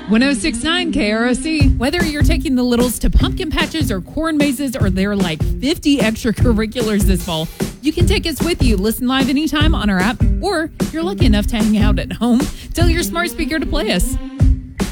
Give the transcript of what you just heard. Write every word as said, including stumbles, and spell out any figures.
one oh six point nine K R O C. Whether you're taking the littles to pumpkin patches or corn mazes, or there are like fifty extracurriculars this fall, you can take us with you. Listen live anytime on our app, or if you're lucky enough to hang out at home, tell your smart speaker to play us.